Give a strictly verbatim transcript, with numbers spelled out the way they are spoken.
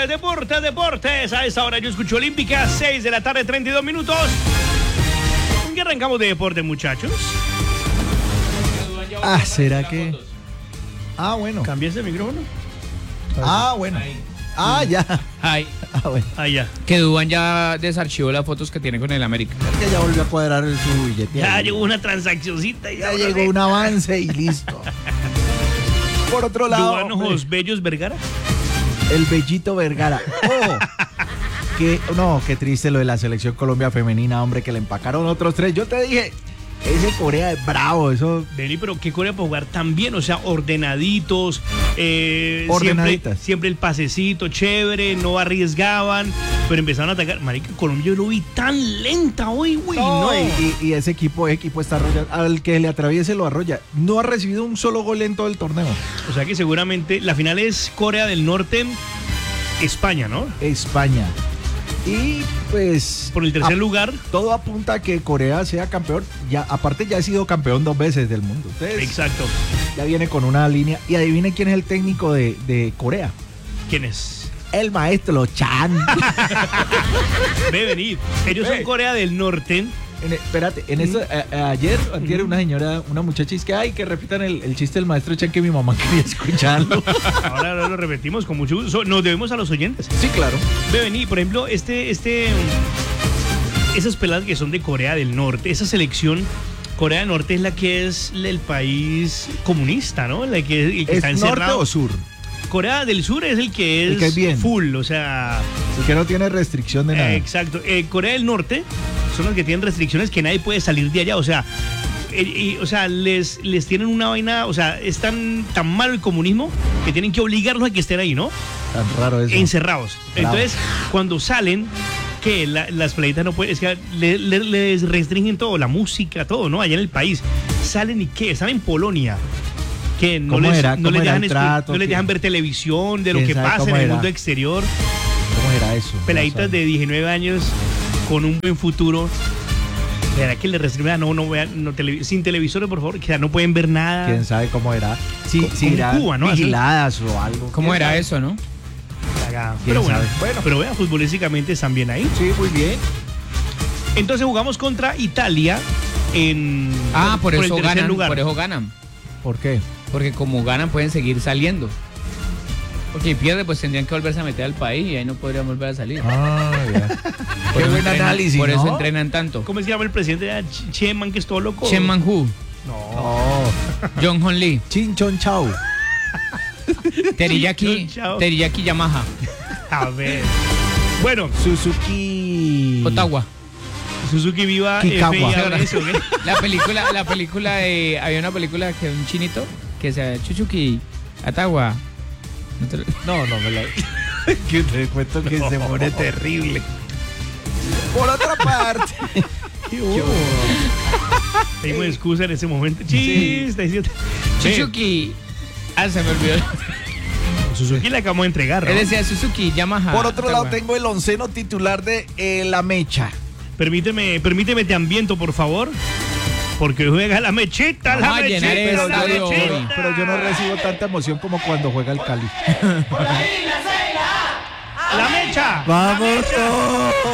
Deportes, deportes, deportes. A esta hora yo escucho Olímpica, seis de la tarde, treinta y dos minutos. ¿Con qué arrancamos de deporte, muchachos? Ah, ¿será que...? Ah, bueno. ¿Cambiaste el micrófono? Ah, bueno. Ah, ya. Ay, Ah, bueno. Ah, ya. que Duván ya desarchivó las fotos que tiene con el América. Es que ya volvió a cuadrar el- su billete. Ya ahí. llegó una transaccioncita. Y Ya ahora llegó sí. un avance y listo. Por otro lado, Duván Ojos Bellos Vergara. el Bellito Vergara. Oh, que, no, qué triste lo de la selección Colombia femenina, hombre, que le empacaron otros tres. Yo te dije, ese Corea es bravo, eso. Vení, pero qué Corea para jugar tan bien, o sea, ordenaditos, eh, Ordenaditas. Siempre, siempre el pasecito, chévere, no arriesgaban, pero empezaron a atacar. Marica, Colombia yo lo vi tan lenta hoy, güey, no. No, y, y ese equipo, ese equipo está arrollado. Al que le atraviese lo arrolla. No ha recibido un solo gol en todo el torneo. O sea que seguramente la final es Corea del Norte, España, ¿no? España. Y pues. Por el tercer a- lugar. Todo apunta a que Corea sea campeón. Ya, aparte ya ha sido campeón dos veces del mundo. Entonces, Exacto. ya viene con una línea. Y adivinen quién es el técnico de, de Corea. ¿Quién es? El maestro Chan. Ve, venir. Ellos Ve. son Corea del Norte. En- espérate, en esto, a- a- ayer, antier, una señora, una muchacha dice que ay, que repitan el, el chiste del maestro Chan que mi mamá quería escucharlo. Ahora, ahora lo repetimos con mucho gusto. Nos debemos a los oyentes. Sí, claro. Ve, vení, por ejemplo, este, este, esas peladas que son de Corea del Norte, esa selección, Corea del Norte es la que es el país comunista, ¿no? La que, el que ¿Es está norte encerrado. o sur? Corea del Sur es el que es, El que es bien. full, o sea, El que no tiene restricción de nada. eh, exacto. Eh, Corea del Norte son los que tienen restricciones que nadie puede salir de allá, o sea, eh, y, o sea, les, les tienen una vaina, o sea, es tan, tan malo el comunismo que tienen que obligarlos a que estén ahí, ¿no? Tan raro eso. Encerrados. Bravo. Entonces, cuando salen, que la- las pleitas no pueden, es que le- le- les restringen todo, la música, todo, ¿no? Allá en el país. Salen y qué, están en Polonia. Que no ¿Cómo les, era? no ¿Cómo les era dejan, el escu- trato? no les ¿Qué? dejan ver televisión de lo ¿Quién que sabe pasa en cómo el era? mundo exterior. ¿Cómo era eso? Peladitas No de diecinueve años con un buen futuro. ¿Será que le restringen? No, no vean, no, tele- sin televisores, por favor, que no pueden ver nada. ¿Quién sabe cómo era? Sí, Co- sí, como eran Cuba, ¿no? Así- vigiladas o algo. ¿Cómo ¿Quién era sabe? eso, no? Cagada. ¿Quién Pero bueno, sabe? Bueno. pero vean, futbolísticamente están bien ahí. Sí, muy bien. Entonces jugamos contra Italia en Ah, por, el eso tercer ganan, lugar. por eso ganan. ¿Por qué? Porque como ganan pueden seguir saliendo. Porque si pierde pues tendrían que volverse a meter al país y ahí no podrían volver a salir. Ah, ya. Por Qué eso buen entrenan- análisis, Por eso ¿no? entrenan tanto. ¿Cómo se llama el presidente de Ch- Cheman, que es todo loco? Chen Man-hu, No. Oh, Jong Hon Lee, Chin Chon Chao. Teriyaki, Chao. Teriyaki Yamaha, A ver. Bueno, Suzuki. Ottawa. Suzuki Viva Kikawa. F I A, eso, ¿qué? La película, la película de, había una película que un chinito que se Chuchuki, Ottawa. No, no me la. Que te cuento que No. se pone terrible. Por otra parte. ¿Qué hubo? Tengo excusa en ese momento. Chiste. Sí. Chuchuki. Ah, se me olvidó. Suzuki le acabamos de entregar, ¿no? Él decía Suzuki, Yamaha. Por otro lado, Ottawa. tengo el onceno titular de eh, La Mecha. Permíteme, permíteme te ambiento, por favor. Porque juega la mechita, Vamos la a llenar mechita, eso, la yo digo, mechita. hoy. Pero yo no recibo tanta emoción como cuando juega el Cali. La mecha. ¡Vamos todos!